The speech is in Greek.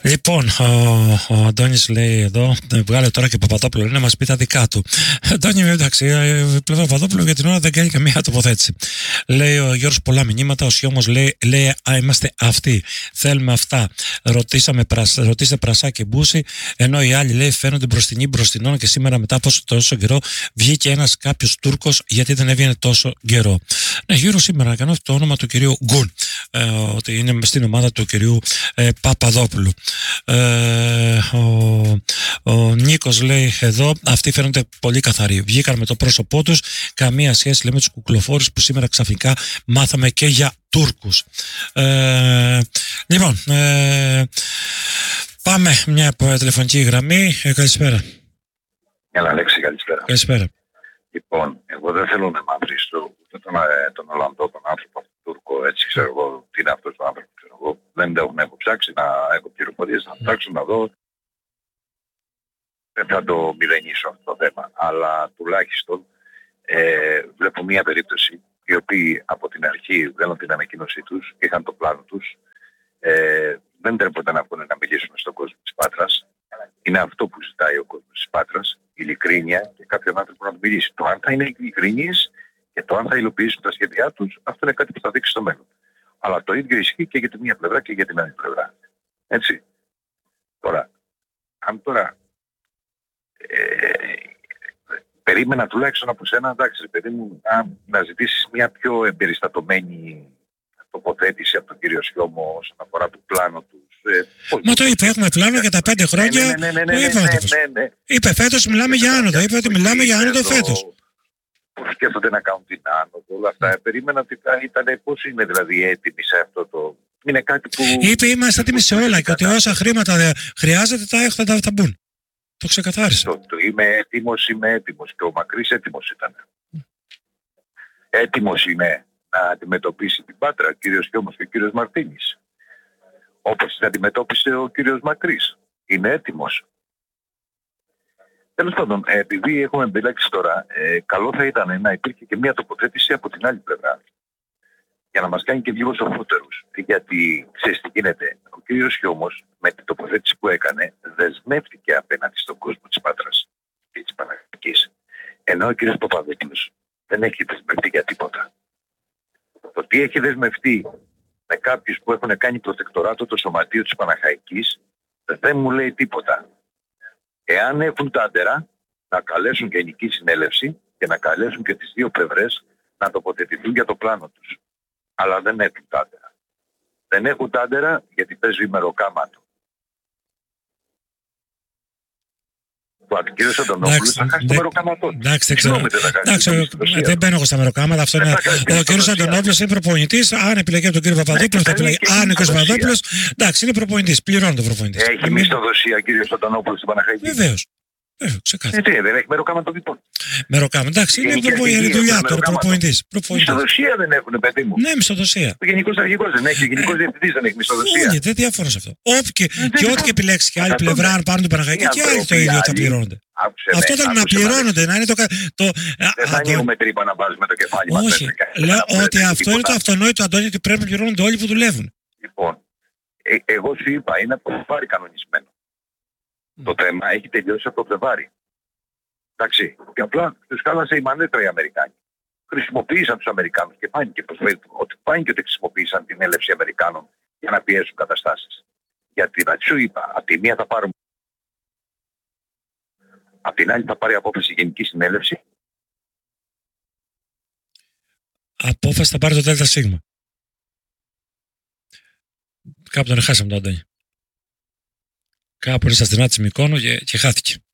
Λοιπόν, ο Αντώνης λέει εδώ, βγάλε τώρα και Παπαδόπουλο να μας πει τα δικά του. Αντώνη, εντάξει, η πλευρά Παπαδόπουλου για την ώρα δεν κάνει καμία τοποθέτηση. Λέει ο Γιώργος πολλά μηνύματα, ο Σιώμος λέει είμαστε αυτοί, θέλουμε αυτά. Ρωτήστε Πρασά και Μπούση, ενώ οι άλλοι λέει φαίνονται μπροστινών και σήμερα μετά από τόσο καιρό βγήκε ένας κάποιος Τούρκος γιατί δεν έβγαινε τόσο καιρό. Ναι, γύρω σήμερα κάνω το όνομα του κυρίου Γκουν, ότι είναι στην ομάδα του κυρίου Παπαδόπουλου. Ο Νίκος λέει εδώ, αυτοί φαίνονται πολύ καθαροί. Βγήκαν με το πρόσωπό τους, καμία σχέση λέει με τους κουκλοφόρους που σήμερα ξαφνικά μάθαμε και για Τούρκους. Λοιπόν, πάμε μια τηλεφωνική γραμμή. Καλησπέρα. Έλα, Αλέξη, καλησπέρα. Καλησπέρα. Λοιπόν, εγώ δεν θέλω να μαυρίσω ούτε τον Ολλανδό, τον άνθρωπο, τον Τούρκο, έτσι ξέρω εγώ τι είναι αυτός ο άνθρωπος, ξέρω εγώ. Δεν έχω ψάξει να έχω πληροφορίες, να ψάξω να δω. Δεν θα το μηδενίσω αυτό το θέμα, αλλά τουλάχιστον βλέπω μια περίπτωση οι οποίοι από την αρχή βγάλαν την ανακοίνωσή τους, είχαν το πλάνο τους, δεν τρέπονται να βγουν να μιλήσουν στον κόσμο της Πάτρας. Είναι αυτό που ζητάει ο κόσμος της Πάτρας, ειλικρίνεια και κάποιον άνθρωπο να του μιλήσει. Το αν θα είναι ειλικρινείς και το αν θα υλοποιήσουν τα σχέδιά τους, αυτό είναι κάτι που θα δείξει στο μέλλον. Αλλά το ίδιο ισχύει και για τη μία πλευρά και για την άλλη πλευρά. Έτσι. Τώρα, αν τώρα περίμενα τουλάχιστον από σένα, εντάξει, παιδί μου, να ζητήσεις μια πιο εμπεριστατωμένη τοποθέτηση από τον κύριο Σιώμο όσον αφορά το πλάνο του. Μα το είπε, έχουμε πλάνο για τα 5 χρόνια. Ναι. Είπε φέτος μιλάμε για άνοδο. Είπε ότι μιλάμε για άνοδο φέτος. Που σκέφτονται να κάνουν την άνοδο, όλα αυτά. Περίμενα ότι θα ήταν, πώς είναι δηλαδή έτοιμοι σε αυτό το. Είναι κάτι που. Είπε είμαστε έτοιμοι σε όλα και ότι όσα χρήματα χρειάζεται θα μπουν. Το ξεκαθάρισε. Είμαι έτοιμος και ο Μακρύς έτοιμος ήταν. Έτοιμος είναι να αντιμετωπίσει την Πάτρα ο κύριος Σιώμος και ο κύριος Μαρτίνης. Όπως την αντιμετώπισε ο κύριος Μακρύς. Είναι έτοιμος. Τέλος πάντων, επειδή έχουμε επιλέξει τώρα, καλό θα ήταν να υπήρχε και μια τοποθέτηση από την άλλη πλευρά. Για να μας κάνει και λίγο σοφότερους. Γιατί ξέρεις τι γίνεται. Ο κύριος Σιώμος με την τοποθέτηση που έκανε δεσμεύτηκε απέναντι στον κόσμο της Πάτρας και της Παναγιακής. Ενώ ο κύριος Παπαδόπουλος δεν έχει δεσμευτεί για τίποτα. Το τι έχει δεσμευτεί με κάποιους που έχουν κάνει προτεκτοράτο το σωματείο της Παναχαϊκής δεν μου λέει τίποτα. Εάν έχουν τάντερα να καλέσουν γενική συνέλευση και να καλέσουν και τις δύο πλευρές να τοποθετηθούν για το πλάνο τους. Αλλά δεν έχουν τάντερα. Δεν έχουν τάντερα γιατί παίζει ημεροκάματο. Ο κύριος Αντωνόπουλος θα χάσει το μεροκάματο. Εντάξει, δεν μπαίνω εγώ στα μεροκάματα. Ο κύριος Αντωνόπουλος είναι προπονητής. Αν επιλεγεί από τον κύριο Παπαδόπουλο, θα επιλεγεί. Αν ο κύριος Παπαδόπουλος, εντάξει, είναι προπονητής. Πληρώνει τον προπονητή. Έχει μισθοδοσία κύριος Αντωνόπουλος στην Παναχαϊκή. Βεβαίως. Ξεκάθαρα. Δεν έχει μεροκάματο λοιπόν. Μεροκάματο, εντάξει, είναι δουλειά του, προπονητής. Μισθοδοσία δεν έχουν, παιδί μου. Ναι, μισθοδοσία. Ο γενικός αρχηγός δεν έχει, ο γενικός διευθυντής δεν έχει μισθοδοσία. Όχι, δεν διαφωνώ σε αυτό. Και ό,τι και επιλέξει και άλλη πλευρά, αν πάρουν την Παναχαϊκή, και άλλοι το ίδιο θα πληρώνονται. Αυτό ήταν να πληρώνονται, να είναι το. Δεν θα ανοίγουμε τρύπα να βάζουμε το κεφάλι μας. Όχι. Λέω ότι αυτό είναι το αυτονόητο, Αντώνη, ότι πρέπει να πληρώνονται όλοι που δουλεύουν. Λοιπόν, εγώ σου είπα, είναι από το Φλεβάρι κανονισμένο. Το θέμα έχει τελειώσει από το Φλεβάρι. Εντάξει. Και απλά τους χάλασε η μανέτρα οι Αμερικάνοι. Χρησιμοποίησαν τους Αμερικάνους και πάνε και ότι χρησιμοποίησαν την έλευση Αμερικάνων για να πιέσουν καταστάσεις. Γιατί σου είπα, από τη μία θα πάρουν. Απ' την άλλη θα πάρει απόφαση η Γενική Συνέλευση. Απόφαση θα πάρει το ΔΣ. Κάπου τον χάσαμε τον Αντώνη. Κάπου είναι στα στενά της Μυκόνο και χάθηκε.